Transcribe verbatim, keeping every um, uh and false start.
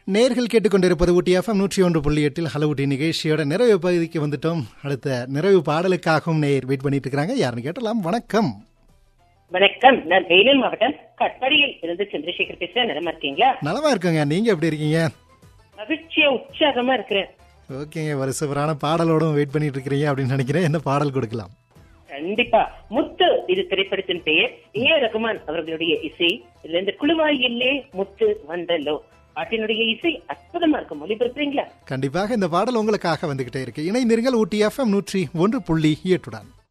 நேர்கள் கேட்டுக்கொண்டிருப்பது ஊட்டி எஃப்எம் நூற்றி ஒன்று புள்ளி எட்டில் ஹலோ ஊட்டி நிகழ்ச்சியோட நிறைவு பகுதிக்கு வந்துட்டோம். அடுத்த நிறைவு பாடலுக்காகவும் நேர் வெயிட் பண்ணிட்டு இருக்கிறாங்க. யாருன்னு கேட்டலாம். வணக்கம். வணக்கம், நான் வேலூர் மாவட்டம் கட்பாடியில் இருந்து சந்திரசேகர் பேசுறேன். நலமா இருக்கீங்களா? நலமா இருக்குங்க. நீங்க எப்படி இருக்கீங்க? மகிழ்ச்சியா உற்சாகமா இருக்கிறேன். ஓகேங்க, வருஷபுரான பாடலோடும் வெயிட் பண்ணிட்டு இருக்கிறீங்க அப்படின்னு நினைக்கிறேன். என்ன பாடல் கொடுக்கலாம்? கண்டிப்பா முத்து இது திரைப்படத்தின் பெயர். ஏ ரகுமான் அவர்களுடைய இசை. இதுல இந்த குழுவாய் இல்லே முத்து வந்தல்லோ பாட்டினுடைய இசை அற்புதமா இருக்கும். ஒளிபரப்புறீங்களா? கண்டிப்பாக இந்த பாடல் உங்களுக்காக வந்துகிட்டே இருக்கு. இணைந்திருங்கள் ஊட்டி எஃப்எம் நூற்றி ஒன்று புள்ளி எட்டுடன்.